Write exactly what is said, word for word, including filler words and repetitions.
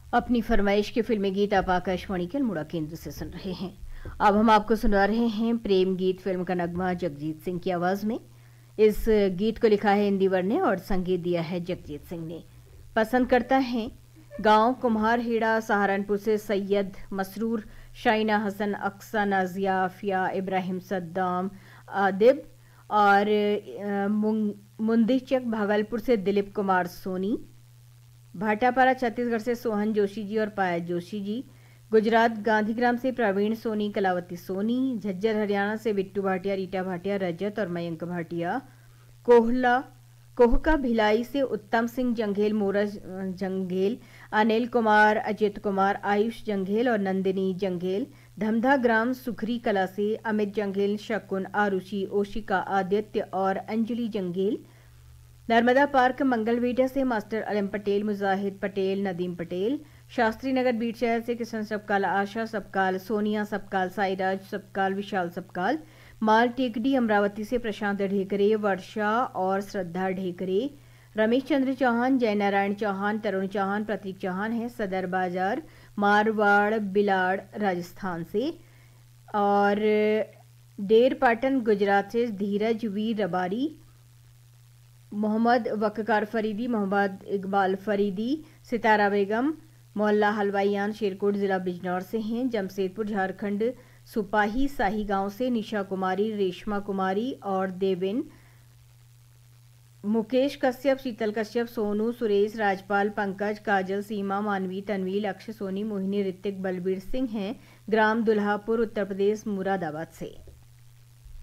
अपनी फरमाइश के फिल्मी गीत आप आकाशवाणी के अल्मोड़ा केंद्र से सुन रहे हैं। अब हम आपको सुना रहे हैं प्रेम गीत फिल्म का नगमा जगजीत सिंह की आवाज में। इस गीत को लिखा है इंदिवर ने और संगीत दिया है जगजीत सिंह ने। पसंद करता है गांव कुम्हारहेड़ा सहारनपुर से सैयद मसरूर, शाइना हसन, अक्सा, नाजिया, आफिया, इब्राहिम सद्दाम, आदिब और मुंदीचक भागलपुर से दिलीप कुमार सोनी, भाटापारा छत्तीसगढ़ से सोहन जोशी जी और पाया जोशी जी, गुजरात गांधीग्राम से प्रवीण सोनी, कलावती सोनी, झज्जर हरियाणा से बिट्टू भाटिया, रीटा भाटिया, रजत और मयंक भाटिया, कोहला कोहका भिलाई से उत्तम सिंह जंघेल, मोरज जंघेल, अनिल कुमार, अजित कुमार, आयुष जंघेल और नंदिनी जंघेल, धमधा ग्राम सुखरी कला से अमित जंघेल, शकुन, आरुषि, ओशिका, आदित्य और अंजलि जंघेल, नर्मदा पार्क मंगलवेटा से मास्टर अलम पटेल, मुजाहिद पटेल, नदीम पटेल, शास्त्री नगर बीट शहर से किशन सबकाल, आशा सबकाल, सोनिया सबकाल, साईराज सबकाल, विशाल सबकाल, माल टेकडी अमरावती से प्रशांत ढेकरे, वर्षा और श्रद्धा ढेकरे, रमेश चंद्र चौहान, जयनारायण चौहान, तरुण चौहान, प्रतीक चौहान है सदर बाजार, मारवाड़ बिलाड़ राजस्थान से, और डेर पाटन गुजरात से धीरज वी रबारी, मोहम्मद वक्कार फरीदी, मोहम्मद इकबाल फरीदी, सितारा बेगम, मोहल्ला हलवाईयान, शेरकोट जिला बिजनौर से हैं, जमशेदपुर झारखंड सुपाही शाही गांव से निशा कुमारी, रेशमा कुमारी और देविन, मुकेश कश्यप, शीतल कश्यप, सोनू, सुरेश, राजपाल, पंकज, काजल, सीमा, मानवी, तनवील, अक्षय सोनी, मोहिनी, ऋतिक, बलबीर सिंह हैं ग्राम दुल्हापुर उत्तर प्रदेश मुरादाबाद से।